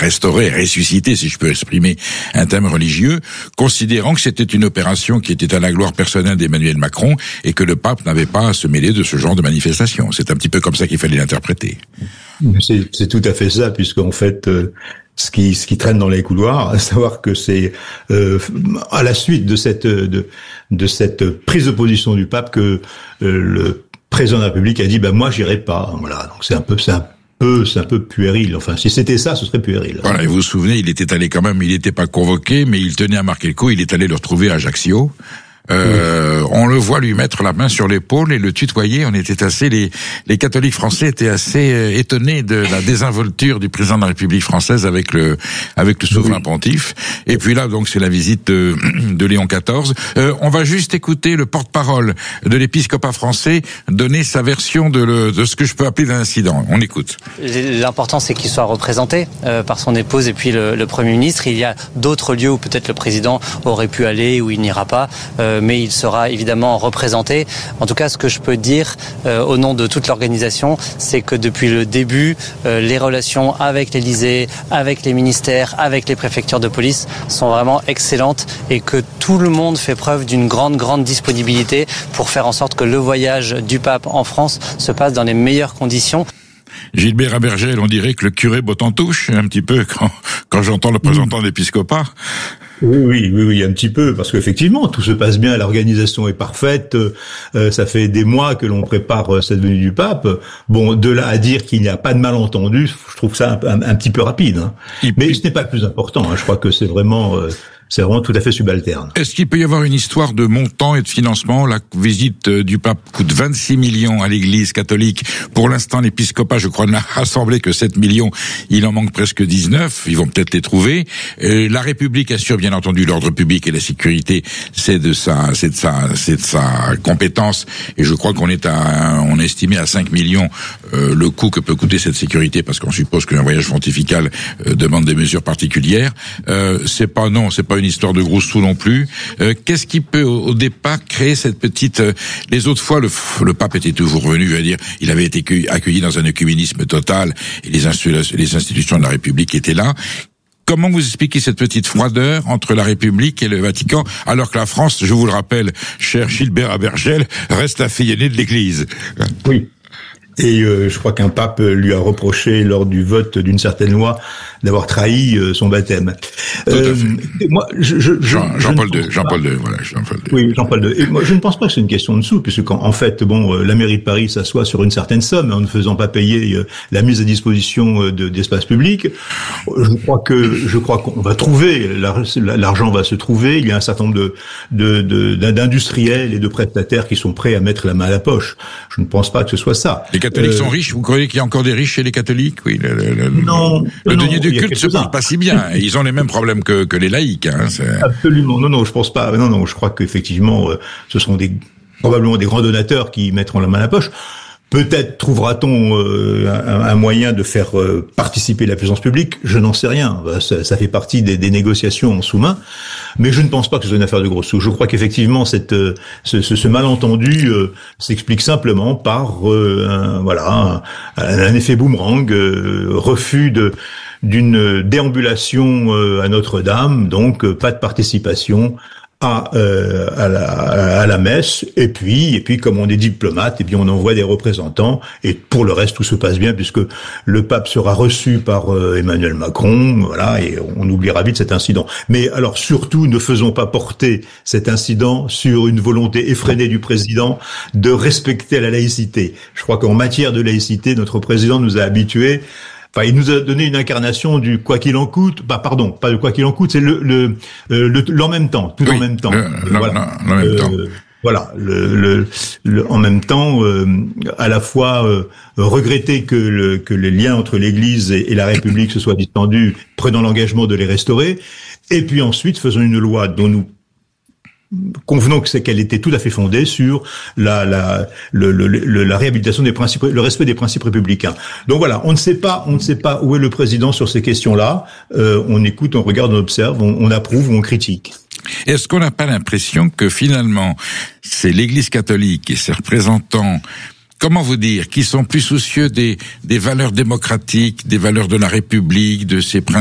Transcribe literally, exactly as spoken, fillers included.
restaurer, ressusciter, si je peux exprimer un thème religieux, considérant que c'était une opération qui était à la gloire personnelle d'Emmanuel Macron et que le pape n'avait pas à se mêler de ce genre de manifestation. C'est un petit peu comme ça qu'il fallait l'interpréter. C'est, c'est tout à fait ça, puisqu'en fait, euh, ce qui ce qui traîne dans les couloirs, à savoir que c'est euh, à la suite de cette de de cette prise de position du pape que euh, le président de la République a dit bah moi j'irai pas. Voilà, donc c'est un peu c'est un peu c'est un peu puéril. Enfin, si c'était ça, ce serait puéril. Voilà, et vous vous souvenez, il était allé quand même, il n'était pas convoqué, mais il tenait à marquer le coup. Il est allé le retrouver à Ajaccio. Euh, oui. On le voit lui mettre la main sur l'épaule et le tutoyer. On était assez, les, les catholiques français étaient assez euh, étonnés de la désinvolture du président de la République française avec le, avec le souverain oui. pontife. Et puis là, donc, c'est la visite de, de Léon quatorze. Euh, on va juste écouter le porte-parole de l'épiscopat français donner sa version de, le, de ce que je peux appeler l'incident. On écoute. L'important, c'est qu'il soit représenté euh, par son épouse et puis le, le Premier ministre. Il y a d'autres lieux où peut-être le président aurait pu aller, où il n'ira pas. Euh, mais il sera évidemment représenté. En tout cas, ce que je peux dire euh, au nom de toute l'organisation, c'est que depuis le début, euh, les relations avec l'Élysée, avec les ministères, avec les préfectures de police sont vraiment excellentes et que tout le monde fait preuve d'une grande, grande disponibilité pour faire en sorte que le voyage du pape en France se passe dans les meilleures conditions. Gilbert Abergel, on dirait que le curé botte en touche un petit peu quand, quand j'entends le représentant de l'épiscopat. Oui, oui, oui, oui, un petit peu, parce qu'effectivement, tout se passe bien, l'organisation est parfaite, euh, ça fait des mois que l'on prépare cette venue du pape. Bon, de là à dire qu'il n'y a pas de malentendu, je trouve ça un, un, un petit peu rapide. Hein. Mais ce n'est pas le plus important, hein. Je crois que c'est vraiment... Euh, C'est vraiment tout à fait subalterne. Est-ce qu'il peut y avoir une histoire de montant et de financement? La visite du pape coûte vingt-six millions à l'église catholique. Pour l'instant, l'épiscopat, je crois, n'a rassemblé que sept millions. Il en manque presque dix-neuf. Ils vont peut-être les trouver. Euh, la République assure bien entendu l'ordre public et la sécurité. C'est de sa, c'est de sa, c'est de sa compétence. Et je crois qu'on est à, on est estimé à cinq millions euh, le coût que peut coûter cette sécurité, parce qu'on suppose qu'un voyage pontifical euh, demande des mesures particulières. Euh, c'est pas non, c'est pas une histoire de gros sous non plus. Euh, qu'est-ce qui peut au, au départ créer cette petite... Euh, les autres fois, le, le pape était toujours venu, je veux dire, il avait été accueilli dans un œcuménisme total et les, instu- les institutions de la République étaient là. Comment vous expliquez cette petite froideur entre la République et le Vatican, alors que la France, je vous le rappelle, cher Gilbert Abergel, reste la fille aînée de l'Église? Oui. Et euh, je crois qu'un pape lui a reproché lors du vote d'une certaine loi d'avoir trahi euh, son baptême. Euh, moi, je, je, Jean, Jean-Paul deux, Jean-Paul deux, voilà, Jean-Paul deux. Oui, Jean-Paul deux. Et moi, je ne pense pas que c'est une question de sous, puisque quand, en fait, bon, euh, la mairie de Paris s'assoit sur une certaine somme en ne faisant pas payer euh, la mise à disposition euh, de, d'espace public. Je crois que, je crois qu'on va trouver, l'argent va se trouver. Il y a un certain nombre de, de, de d'industriels et de prestataires qui sont prêts à mettre la main à la poche. Je ne pense pas que ce soit ça. Les catholiques euh, sont riches. Vous croyez qu'il y a encore des riches chez les catholiques? Oui. Le, le, le, non. Le non, denier du culte se porte pas si bien. Ils ont les mêmes problèmes que, que les laïcs. Hein, c'est... Absolument. Non, non, je pense pas. Non, non, je crois qu'effectivement, euh, ce sont des probablement des grands donateurs qui mettront la main à la poche. Peut-être trouvera-t-on euh, un, un moyen de faire euh, participer la puissance publique. Je n'en sais rien. Ça, ça fait partie des, des négociations en sous-main. Mais je ne pense pas que ce soit une affaire de gros sous. Je crois qu'effectivement, cette, euh, ce, ce, ce malentendu euh, s'explique simplement par euh, un, voilà, un, un effet boomerang, euh, refus de d'une déambulation euh, à Notre-Dame, donc euh, pas de participation à, euh, à, la, à la messe, et puis, et puis comme on est diplomate, et puis on envoie des représentants, et pour le reste tout se passe bien puisque le pape sera reçu par euh, Emmanuel Macron, voilà, et on oubliera vite cet incident. Mais alors surtout, ne faisons pas porter cet incident sur une volonté effrénée du président de respecter la laïcité. Je crois qu'en matière de laïcité, notre président nous a habitués. Enfin, il nous a donné une incarnation du quoi qu'il en coûte. Bah, pardon, pas le quoi qu'il en coûte, c'est le le le, le l'en même temps, tout oui, en même temps. Le, le, voilà. Le, le même euh, temps. Voilà, le, le, le en même temps, euh, à la fois euh, regretter que le que les liens entre l'Église et, et la République se soient distendus, prenant l'engagement de les restaurer, et puis ensuite faisons une loi dont nous convenons que c'est qu'elle était tout à fait fondée sur la la le, le, le, la réhabilitation des principes, le respect des principes républicains. Donc voilà, on ne sait pas, on ne sait pas où est le président sur ces questions-là. Euh, on écoute, on regarde, on observe, on, on approuve ou on critique. Est-ce qu'on n'a pas l'impression que finalement c'est l'Église catholique et ses représentants, comment vous dire, qui sont plus soucieux des des valeurs démocratiques, des valeurs de la République, de ses principes